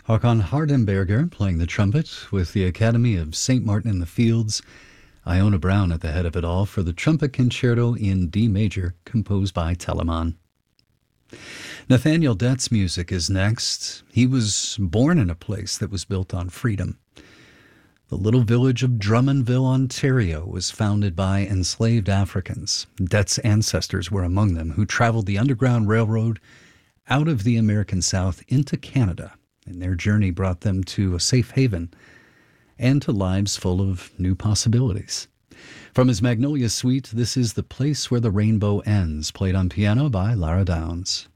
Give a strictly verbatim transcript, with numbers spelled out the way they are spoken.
Håkon Hardenberger playing the trumpet with the Academy of Saint Martin in the Fields. Iona Brown at the head of it all for the trumpet concerto in D major, composed by Telemann. Nathaniel Dett's music is next. He was born in a place that was built on freedom. The little village of Drummondville, Ontario, was founded by enslaved Africans. Dett's ancestors were among them, who traveled the Underground Railroad out of the American South into Canada, and their journey brought them to a safe haven and to lives full of new possibilities. From his Magnolia Suite, this is The Place Where the Rainbow Ends, played on piano by Lara Downs.